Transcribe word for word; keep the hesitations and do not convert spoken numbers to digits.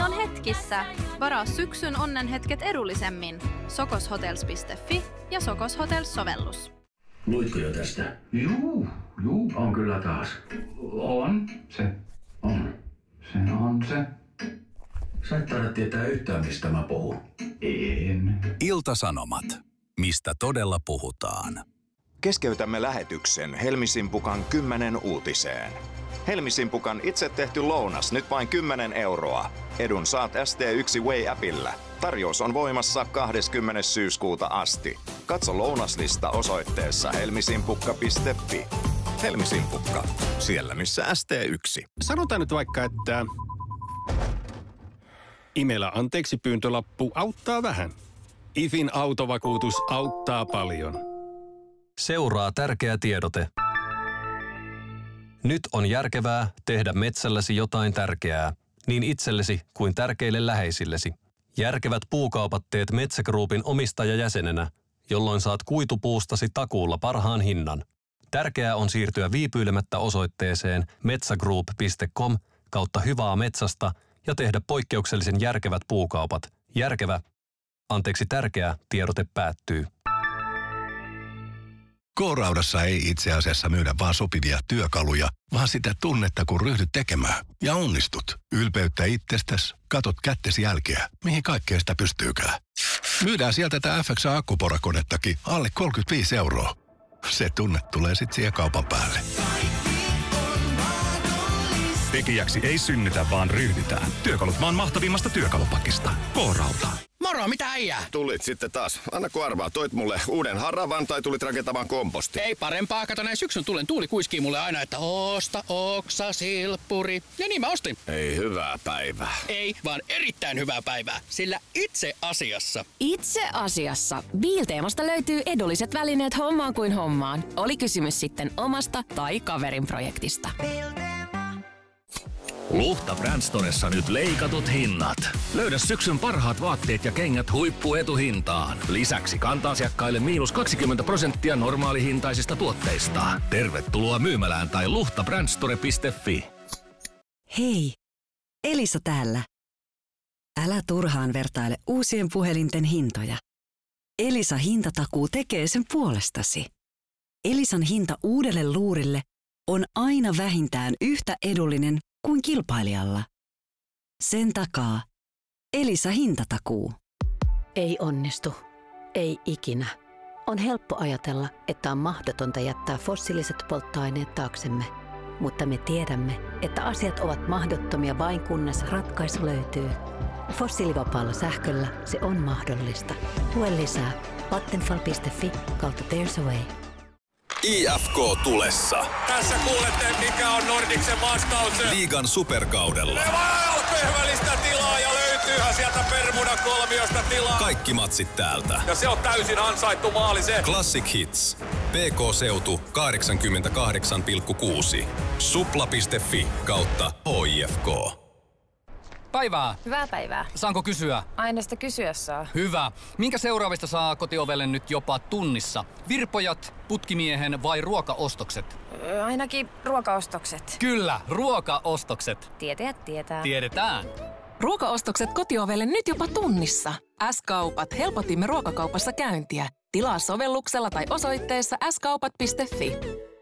on hetkissä. Varaa syksyn onnenhetket edullisemmin. sokoshotels piste fi ja Sokos Hotels-sovellus. Luitko jo tästä? Juu, juu. On kyllä taas. On se. On. Se on se. Sä et taida tietää yhtään, mistä mä puhun. En. Ilta-Sanomat. Mistä todella puhutaan? Keskeytämme lähetyksen Helmisimpukan kymmenen uutiseen. Helmisimpukan itse tehty lounas nyt vain kymmenen euroa. Edun saat S T yksi Way-appillä. Tarjous on voimassa kahdeskymmenes syyskuuta asti. Katso lounaslista osoitteessa helmisimpukka piste fi. Helmisimpukka. Siellä missä S T yksi. Sanotaan nyt vaikka, että Imela anteeksi pyyntölappu auttaa vähän. IFin autovakuutus auttaa paljon. Seuraa tärkeä tiedote. Nyt on järkevää tehdä metsälläsi jotain tärkeää, niin itsellesi kuin tärkeille läheisillesi. Järkevät puukaupat teet Metsä Groupin omistajajäsenenä, jolloin saat kuitupuustasi takuulla parhaan hinnan. Tärkeää on siirtyä viipyilemättä osoitteeseen metsägroup piste com kautta hyvää metsästä ja tehdä poikkeuksellisen järkevät puukaupat. Järkevä, anteeksi tärkeä, tiedote päättyy. K-Raudassa ei itse asiassa myydä vaan sopivia työkaluja, vaan sitä tunnetta, kun ryhdyt tekemään. Ja onnistut. Ylpeyttä itsestäsi, katot kättesi jälkeä, mihin kaikkea sitä pystyykään. Myydään sieltä tätä F X A-akkuporakonettakin alle kolmekymmentäviisi euroa. Se tunne tulee sitten siihen kaupan päälle. Tekijäksi ei synnytä, vaan ryhdytään. Työkalut maan mahtavimmasta työkalupakista. K-Rauta. Moro, mitä äijää? Tulit sitten taas. Anna kun arvaa, toit mulle uuden haravan tai tulit rakentamaan komposti? Ei parempaa, kato näin syksyn tulen tuuli kuiskii mulle aina, että osta oksa, silppuri. Ja niin mä ostin. Ei hyvää päivää. Ei, vaan erittäin hyvää päivää. Sillä itse asiassa. Itse asiassa. Biilteemasta löytyy edulliset välineet hommaan kuin hommaan. Oli kysymys sitten omasta tai kaverin projektista. Luhta Brand Storessa nyt leikatut hinnat. Löydä syksyn parhaat vaatteet ja kengät huippuetuhintaan. Lisäksi kanta-asiakkaille miinus kaksikymmentä prosenttia normaalihintaisista tuotteista. Tervetuloa myymälään tai luhta brandstore piste fi. Hei, Elisa täällä. Älä turhaan vertaile uusien puhelinten hintoja. Elisa hintatakuu tekee sen puolestasi. Elisan hinta uudelle luurille on aina vähintään yhtä edullinen kuin kilpailijalla. Sen takaa Elisa hintatakuu. Ei onnistu. Ei ikinä. On helppo ajatella, että on mahdotonta jättää fossiiliset polttoaineet taaksemme. Mutta me tiedämme, että asiat ovat mahdottomia vain kunnes ratkaisu löytyy. Fossiilivapaalla sähköllä se on mahdollista. Lue lisää vattenfall piste fi kautta there's a way. I F K tulessa. Tässä kuulette, mikä on Nordicsen vastaus. Liigan superkaudella. Alpeen välistä tilaa ja löytyyhän sieltä Bermuda-kolmiosta tilaa. Kaikki matsit täältä. Ja se on täysin ansaittu maali se. Classic Hits. P K-seutu kahdeksankymmentäkahdeksan pilkku kuusi. Supla piste fi kautta H I F K. Päivää. Hyvää päivää. Saanko kysyä? Aina sitä kysyä saa. Hyvä. Minkä seuraavista saa kotiovelle nyt jopa tunnissa? Virpojat, putkimiehen vai ruokaostokset? Öö, ainakin ruokaostokset. Kyllä, ruokaostokset. Tietäjät tietää. Tiedetään. Ruokaostokset kotiovelle nyt jopa tunnissa. S-kaupat helpotimme ruokakaupassa käyntiä. Tilaa sovelluksella tai osoitteessa s kaupat piste fi.